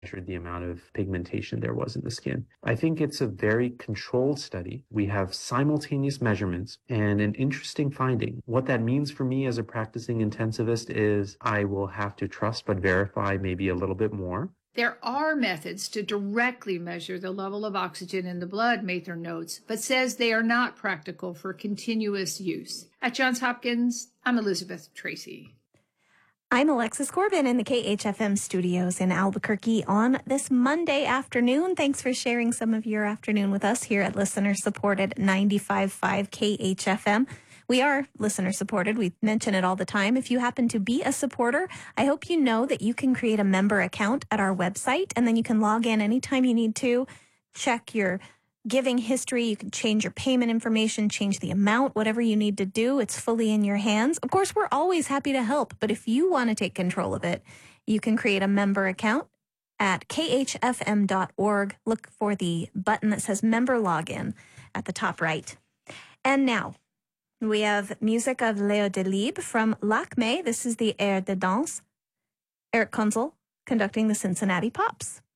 measured the amount of pigmentation there was in the skin. I think it's a very controlled study. We have simultaneous measurements and an interesting finding. What that means for me as a practicing intensivist is I will have to trust but verify maybe a little bit more. There are methods to directly measure the level of oxygen in the blood, Mather notes, but says they are not practical for continuous use. At Johns Hopkins, I'm Elizabeth Tracy. I'm Alexis Corbin in the KHFM studios in Albuquerque on this Monday afternoon. Thanks for sharing some of your afternoon with us here at listener-supported 95.5 KHFM. We are listener-supported. We mention it all the time. If you happen to be a supporter, I hope you know that you can create a member account at our website, and then you can log in anytime you need to, check your giving history. You can change your payment information, change the amount, whatever you need to do. It's fully in your hands. Of course, we're always happy to help, but if you want to take control of it, you can create a member account at khfm.org. Look for the button that says member login at the top right. And now we have music of Léo Delibes from L'Acme. This is the Air de Danse. Eric Kunzel conducting the Cincinnati Pops.